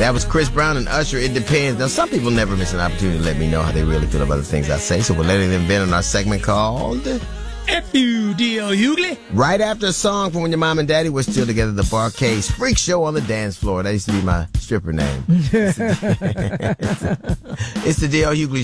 That was Chris Brown and Usher, It Depends. Now, some people never miss an opportunity to let me know how they really feel about the things I say, so we're letting them vent on our segment called F you, D.L. Hughley. right after a song from when your mom and daddy were still together, the Barcades Freak Show on the Dance Floor. That used to be my stripper name. It's the D.L. Hughley